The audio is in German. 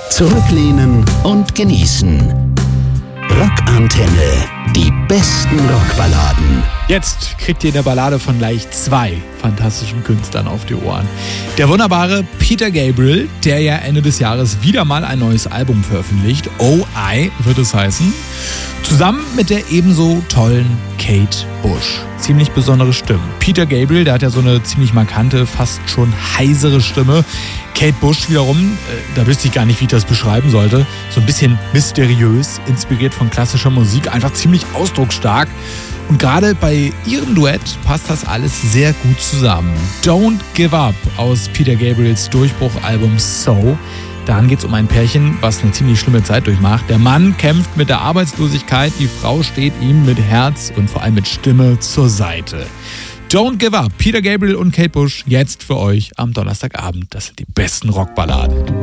Zurücklehnen und genießen. Rockantenne. Die besten Rockballaden. Jetzt kriegt ihr eine Ballade von gleich 2 fantastischen Künstlern auf die Ohren. Der wunderbare Peter Gabriel, der ja Ende des Jahres wieder mal ein neues Album veröffentlicht. Oh I wird es heißen. Zusammen mit der ebenso tollen Kate Bush. Ziemlich besondere Stimmen. Peter Gabriel, der hat ja so eine ziemlich markante, fast schon heisere Stimme. Kate Bush wiederum, da wüsste ich gar nicht, wie ich das beschreiben sollte. So ein bisschen mysteriös, inspiriert von klassischer Musik, einfach ziemlich ausdrucksstark. Und gerade bei ihrem Duett passt das alles sehr gut zusammen. Don't Give Up aus Peter Gabriels Durchbruchalbum So. Daran geht es um ein Pärchen, was eine ziemlich schlimme Zeit durchmacht. Der Mann kämpft mit der Arbeitslosigkeit, die Frau steht ihm mit Herz und vor allem mit Stimme zur Seite. Don't Give Up, Peter Gabriel und Kate Bush, jetzt für euch am Donnerstagabend. Das sind die besten Rockballaden.